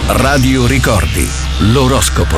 Radio Ricordi, l'oroscopo.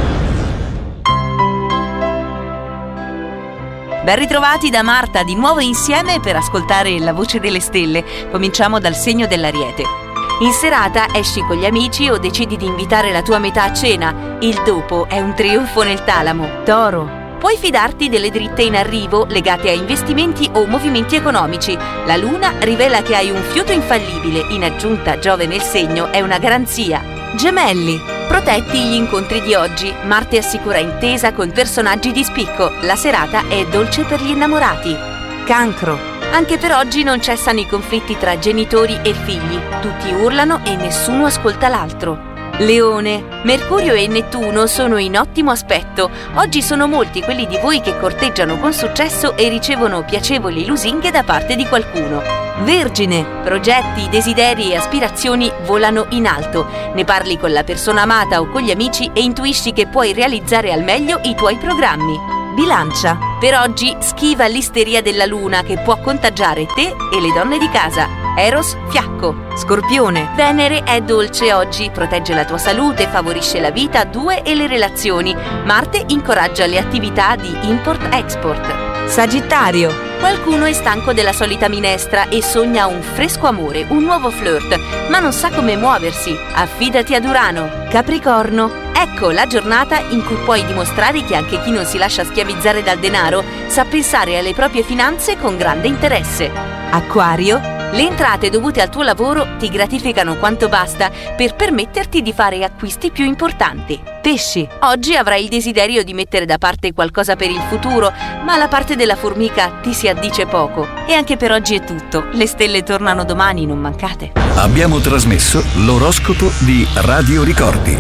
Ben ritrovati da Marta, di nuovo insieme per ascoltare la voce delle stelle. Cominciamo dal segno dell'Ariete. In serata esci con gli amici o decidi di invitare la tua metà a cena. Il dopo è un trionfo nel talamo. Toro. Puoi fidarti delle dritte in arrivo legate a investimenti o movimenti economici. La luna rivela che hai un fiuto infallibile, in aggiunta Giove nel segno è una garanzia. Gemelli. Protetti gli incontri di oggi. Marte assicura intesa con personaggi di spicco. La serata è dolce per gli innamorati. Cancro. Anche per oggi non cessano i conflitti tra genitori e figli. Tutti urlano e nessuno ascolta l'altro. Leone. Mercurio e Nettuno sono in ottimo aspetto. Oggi sono molti quelli di voi che corteggiano con successo e ricevono piacevoli lusinghe da parte di qualcuno. Vergine. Progetti, desideri e aspirazioni volano in alto. Ne parli con la persona amata o con gli amici e intuisci che puoi realizzare al meglio i tuoi programmi. Bilancia. Per oggi schiva l'isteria della luna che può contagiare te e le donne di casa. Eros, fiacco. Scorpione. Venere è dolce oggi, protegge la tua salute, favorisce la vita a due e le relazioni. Marte incoraggia le attività di import-export. Sagittario. Qualcuno è stanco della solita minestra e sogna un fresco amore, un nuovo flirt, ma non sa come muoversi. Affidati ad Urano. Capricorno. Ecco la giornata in cui puoi dimostrare che anche chi non si lascia schiavizzare dal denaro sa pensare alle proprie finanze con grande interesse. Acquario. Le entrate dovute al tuo lavoro ti gratificano quanto basta per permetterti di fare acquisti più importanti. Pesci. Oggi avrai il desiderio di mettere da parte qualcosa per il futuro, ma la parte della formica ti si addice poco. E anche per oggi è tutto. Le stelle tornano domani, non mancate. Abbiamo trasmesso l'oroscopo di Radio Ricordi.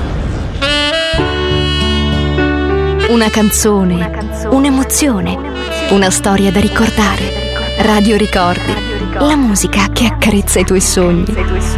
Una canzone, un'emozione, una storia da ricordare. Radio Ricordi, la musica che accarezza i tuoi sogni.